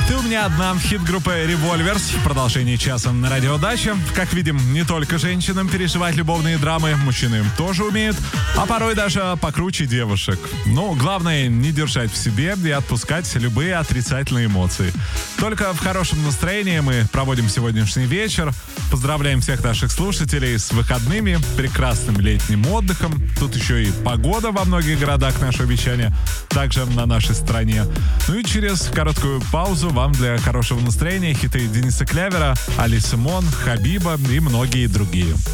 «Ты у меня одна» — хит группы Revolvers в продолжении часа на Радио Дача. Как видим, не только женщинам переживать любовные драмы, мужчины тоже умеют, а порой даже покруче девушек. Но главное не держать в себе и отпускать любые отрицательные эмоции. Только в хорошем настроении мы проводим сегодняшний вечер. Поздравляем всех наших слушателей с выходными, прекрасным летним отдыхом. Тут еще и погода во многих городах нашего вещания, также на нашей стране. Ну и через короткую паузу вам для хорошего настроения хиты Дениса Клявера, Али Симон, Хабиба и многие другие.